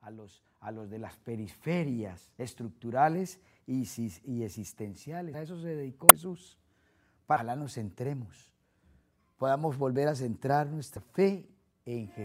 a los de las periferias estructurales y existenciales. A eso se dedicó Jesús. Para que nos centremos, podamos volver a centrar nuestra fe en Jesús.